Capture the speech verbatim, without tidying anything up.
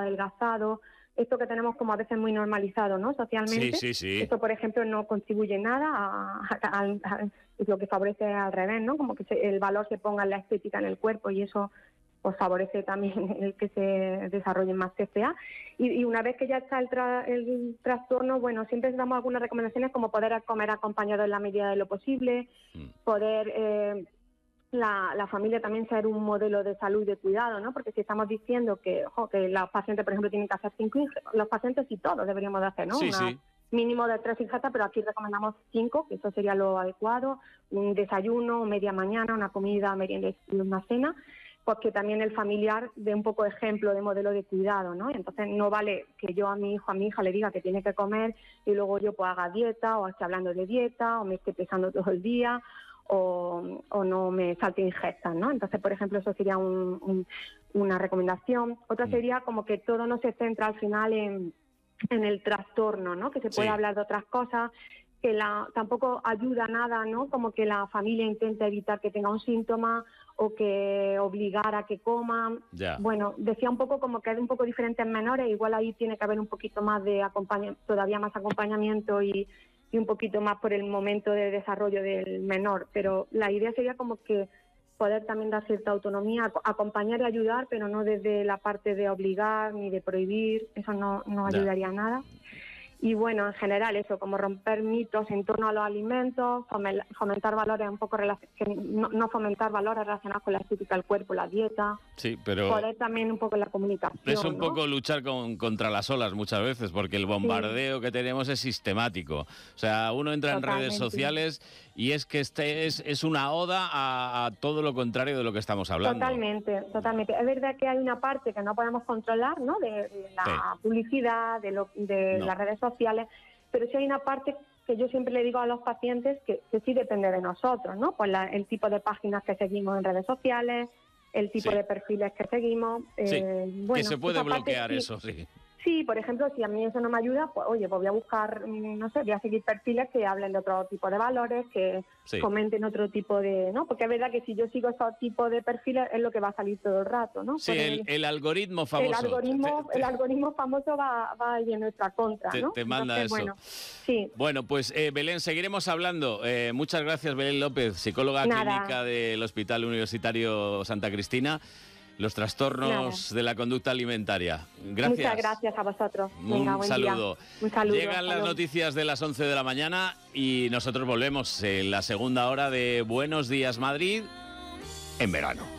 adelgazado, esto que tenemos como a veces muy normalizado, ¿no? Socialmente. Sí, sí, sí. Esto, por ejemplo, no contribuye nada a, a, a, a lo que favorece al revés, ¿no? Como que se, el valor se ponga en la estética en el cuerpo y eso pues favorece también el que se desarrollen más T C A. Y, y una vez que ya está el, tra, el trastorno, bueno, siempre damos algunas recomendaciones como poder comer acompañado en la medida de lo posible, mm. poder... Eh, La, la familia también ser un modelo de salud y de cuidado, ¿no? Porque si estamos diciendo que, ojo, que los pacientes, por ejemplo, tienen que hacer cinco ingestas, los pacientes y todos deberíamos de hacer, ¿no? Sí, Una, sí. Mínimo de tres ingestas, pero aquí recomendamos cinco, que eso sería lo adecuado, un desayuno, media mañana, una comida, merienda y una cena, pues que también el familiar dé un poco de ejemplo de modelo de cuidado, ¿no? Entonces no vale que yo a mi hijo, a mi hija le diga que tiene que comer y luego yo pues haga dieta o esté hablando de dieta o me esté pesando todo el día, O, o no me salte ingestas, ¿no? Entonces, por ejemplo, eso sería un, un, una recomendación. Otra sería como que todo no se centra al final en, en el trastorno, ¿no? Que se puede sí. hablar de otras cosas, que la, tampoco ayuda a nada, ¿no? Como que la familia intente evitar que tenga un síntoma o que obligar a que coman. Ya. Bueno, decía un poco como que es un poco diferente en menores, igual ahí tiene que haber un poquito más de acompañamiento, todavía más acompañamiento y y un poquito más por el momento de desarrollo del menor, pero la idea sería como que poder también dar cierta autonomía, acompañar y ayudar, pero no desde la parte de obligar ni de prohibir, eso no, no ayudaría a nada. Y bueno, en general eso, como romper mitos en torno a los alimentos, fomentar valores un poco relacionados, no, no fomentar valores relacionados con la estética del cuerpo, la dieta. Sí, pero poder también un poco la comunicación. Es un ¿no? poco luchar con, contra las olas muchas veces, porque el bombardeo sí. que tenemos es sistemático. O sea, uno entra Totalmente. en redes sociales y es que este es, es una oda a, a todo lo contrario de lo que estamos hablando. Totalmente, totalmente. Es verdad que hay una parte que no podemos controlar, ¿no? De, de la sí. publicidad, de, lo, de no. las redes sociales, pero sí hay una parte que yo siempre le digo a los pacientes que, que sí depende de nosotros, ¿no? Pues la, el tipo de páginas que seguimos en redes sociales, el tipo sí. de perfiles que seguimos. Sí, eh, bueno, que se puede bloquear parte, eso, sí. Sí, por ejemplo, si a mí eso no me ayuda, pues oye, pues voy a buscar, no sé, voy a seguir perfiles que hablen de otro tipo de valores, que sí. comenten otro tipo de, ¿no? Porque es verdad que si yo sigo ese tipo de perfiles es lo que va a salir todo el rato, ¿no? Sí, el, el, el algoritmo famoso. El algoritmo, te, te, el algoritmo famoso va, va a ir en nuestra contra, te, ¿no? Te manda Entonces, eso. Bueno, sí. Bueno, pues eh, Belén, seguiremos hablando. Eh, muchas gracias, Belén López, psicóloga Nada. clínica del Hospital Universitario Santa Cristina. Los trastornos Nada. de la conducta alimentaria. Gracias. Muchas gracias a vosotros. Venga, Un, buen saludo. Día. Un saludo. Llegan las noticias de las once de la mañana y nosotros volvemos en la segunda hora de Buenos Días Madrid en verano.